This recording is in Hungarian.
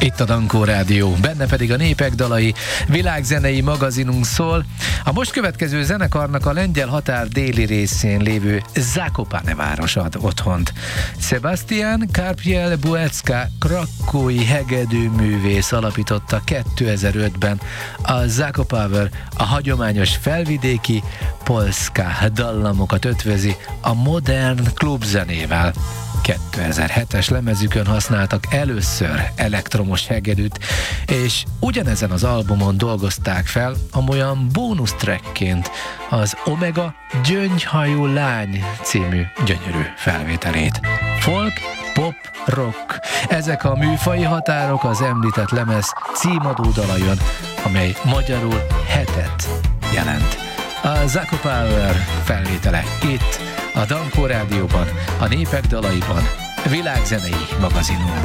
Itt a Dankó Rádió, benne pedig a Népek dalai világzenei magazinunk szól. A most következő zenekarnak a lengyel határ déli részén lévő Zakopane város ad otthont. Sebastian Karpiel-Buecka krakói hegedűművész alapította 2005-ben a Zakopower, a hagyományos felvidéki polska dallamokat ötvözi a modern klubzenével. 2007-es lemezükön használtak először elektromos hegedűt, és ugyanezen az albumon dolgozták fel amolyan bónusztrekként az Omega Gyöngyhajú Lány című gyönyörű felvételét. Folk, pop, rock. Ezek a műfai határok az említett lemez címadó dalajon, amely magyarul hetet jelent. A Zakopower felvétele itt, a Dankó Rádióban, a Népek dalaiban, világzenei magazinunkban.